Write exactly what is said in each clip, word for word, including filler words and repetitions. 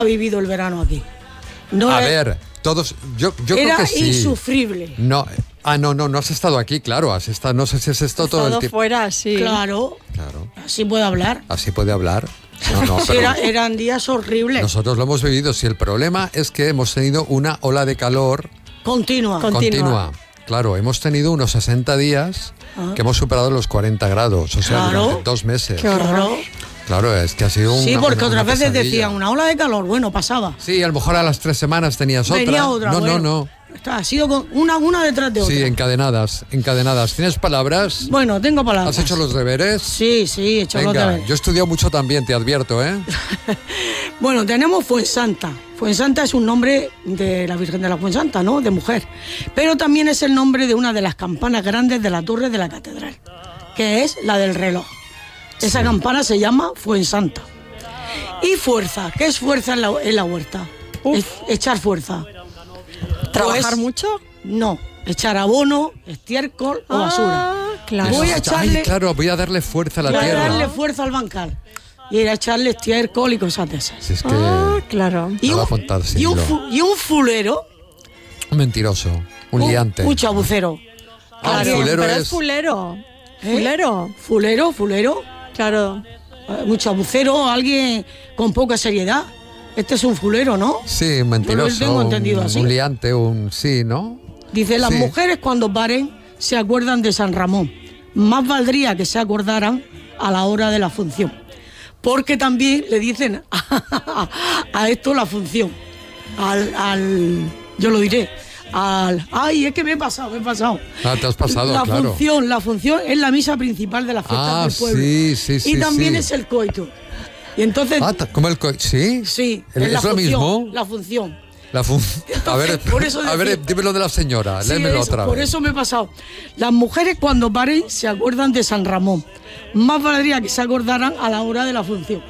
ha vivido el verano aquí. No A es, ver, todos, yo, yo era creo que sí. insufrible. No, ah, no, no, no has estado aquí, claro, has estado, no sé si has estado Has todo el estado tiempo. fuera, sí. Claro, Claro, así puede hablar. así puede hablar. No, no, Sí, pero era- eran días horribles. nosotros lo hemos vivido. Si el problema es que hemos tenido una ola de calor Continua. Con- continua. Continua. Claro, hemos tenido unos sesenta días Ah. que hemos superado los cuarenta grados, o sea, Claro. durante dos meses. Qué horror. Claro. Claro, es que ha sido un Sí, porque otras veces decían una... una ola de calor, bueno, pasaba. Sí, a lo mejor a las tres semanas tenías otra. Venía otra. No, bueno. no, no. Está- Ha sido con una, una detrás de otra. Sí, encadenadas, encadenadas. ¿Tienes palabras? Bueno, tengo palabras. ¿Has hecho los deberes? Sí, sí, he hecho los Venga, deberes. yo he estudiado mucho también, te advierto, ¿eh? Bueno, tenemos Fuensanta. Fuensanta es un nombre de la Virgen de la Fuensanta, ¿no? De mujer. Pero también es el nombre de una de las campanas grandes de la torre de la catedral, que es la del reloj. Esa campana se llama Fuensanta. Y fuerza, ¿qué es fuerza en la, en la huerta? Uf. Es echar fuerza. ¿Trabajar Pues, mucho? No, echar abono, estiércol o basura. Ah, claro. Voy a Ay, echarle- claro, voy a darle fuerza a la Voy a tierra. darle fuerza al bancal. Y ir a echarle estiércol y cosas de esas. Si es que... Ah, claro. Y Me va un, a apuntar y, un siglo. fu- y un fulero, Un mentiroso, un liante. un chabucero. Ah, un Alguien- fulero Pero es- es fulero. ¿Eh? Fulero. Fulero, fulero, Claro. eh, un chabucero, alguien con poca seriedad. Este es un fulero, ¿no? Sí, un mentiroso. Yo lo tengo entendido un, así. un liante, un... Sí, ¿no? Dice, las Sí. mujeres cuando paren se acuerdan de San Ramón. Más valdría que se acordaran a la hora de la función. Porque también le dicen a esto la función. Al, al yo lo diré. Al, ay, es que me he pasado, me he pasado. Ah, te has pasado, la claro. función, la función es la misa principal de las fiestas Ah, del pueblo. sí, sí, sí, Y también sí. es el coito. Y entonces, Ah, ta- ¿cómo el co- ¿Sí? sí, ¿Es, es la es lo función, mismo? la función. La fun- a ver, por eso a ver, decía- dímelo de la señora, Sí, léemelo eso, otra por vez. eso me he pasado. Las mujeres cuando paren se acuerdan de San Ramón. Más valdría que se acordaran a la hora de la función.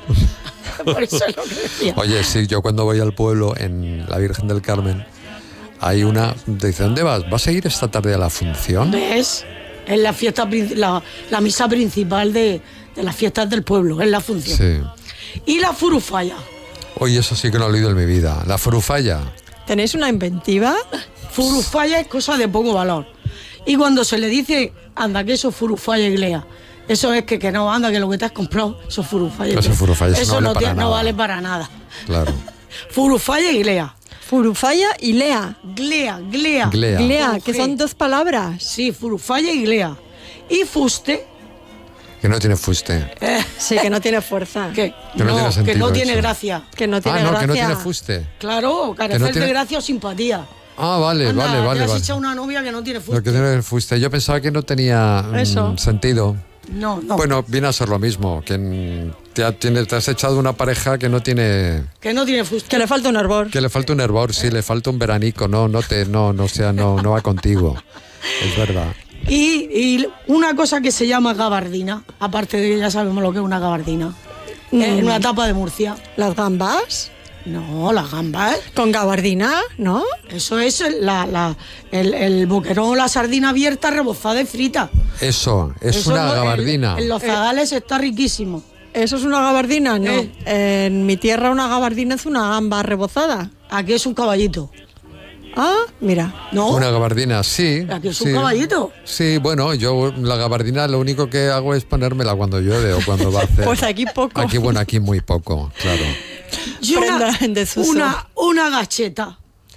Por eso es lo que decía. Oye, sí, yo cuando voy al pueblo, en la Virgen del Carmen, hay una... Dice, ¿dónde vas? ¿Vas a ir esta tarde a la función? ¿Ves? Es la fiesta, prin- la, la misa principal de, de las fiestas del pueblo, es la función. Sí. Y la furufalla. Oye, eso sí que no lo he oído en mi vida. La frufalla. ¿Tenéis una inventiva? Furufalla es cosa de poco valor. Y cuando se le dice, anda, que eso es furufalla y glea, eso es que, que no, anda, que lo que te has comprado, eso es furufalla y Eso glea. es furufalla, eso no vale para tie- no nada. vale para nada. Claro. Furufalla y glea. Furufalla y Lea. Glea, glea. Glea. Glea, Con que G. son dos palabras. Sí, furufalla y glea. Y fuste, Que no tiene fuste. Sí, que no tiene fuerza. que, Que no no, tiene que sentido no tiene eso. gracia. Que no tiene Ah, no, gracia. que no tiene fuste. Claro, carecer tiene- de gracia o simpatía. Ah, vale, Anda, vale, vale. te has vale. echado una novia que no tiene Lo fuste. que tiene fuste. Yo pensaba que no tenía mm, Eso. sentido. No, no, Bueno, viene a ser lo mismo. Que mm, te, ha- tiene- te has echado una pareja que no tiene... que no tiene fuste. Que le falta un hervor. Que le falta un hervor, sí, le falta un veranico. No, no te, no, no, o sea, no, no va contigo. Es verdad. Y, y una cosa que se llama gabardina, aparte de que ya sabemos lo que es una gabardina, Mm. en una tapa de Murcia. Las gambas. No, las gambas, Con gabardina, ¿no? eso es el- la, la- el, el boquerón o la sardina abierta, rebozada y frita. Eso, es Eso una en- gabardina. En, los zagales está riquísimo. ¿Eso es una gabardina? No. Eh. En mi tierra una gabardina es una gamba rebozada. Aquí es un caballito. Ah, mira. ¿No? Una gabardina, sí. Aquí es sí. un caballito. Sí, bueno, yo la gabardina lo único que hago es ponérmela cuando llueve o cuando va a hacer. Pues aquí poco. Aquí, bueno, aquí muy poco, claro. Y una, Prenda en desuso. una, una gacheta.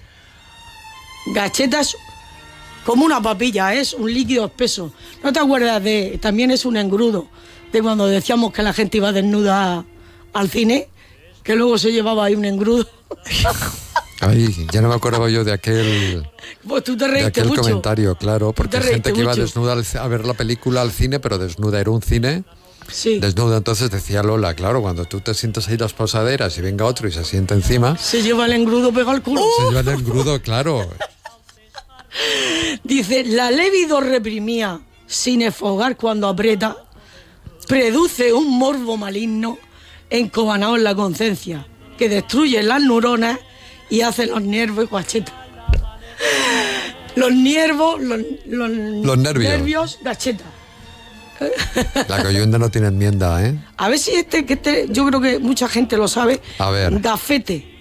Gacheta es como una papilla, es un líquido espeso. ¿No te acuerdas de, también es un engrudo, de cuando decíamos que la gente iba desnuda al cine, que luego se llevaba ahí un engrudo? Ay, ya no me acuerdo yo de aquel, Pues tú te de reíste aquel mucho. comentario, claro, porque Te hay gente reíste que iba mucho. desnuda al c- a ver la película al cine, pero desnuda, era un cine Sí, desnuda. Entonces decía Lola, claro, cuando tú te sientas ahí las posaderas y venga otro y se sienta encima, se lleva el engrudo pegado al culo. se lleva el engrudo, claro. Dice, la libido reprimía sin esfogar cuando aprieta, produce un morbo maligno encobanado en la conciencia, que destruye las neuronas y hace los nervios guachetas. Los nervios, los, los, Los nervios. gacheta. La coyunda no tiene enmienda, ¿eh? A ver si este, que este, yo creo que mucha gente lo sabe. A ver. Gafete.